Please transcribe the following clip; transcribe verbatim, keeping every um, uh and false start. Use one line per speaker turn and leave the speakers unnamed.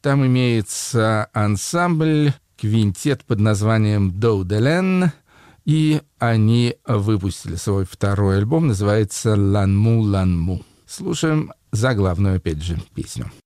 Там имеется ансамбль, квинтет под названием «Доу де Лен», и они выпустили свой второй альбом, называется «Ланму Ланму». Слушаем заглавную, опять же, песню.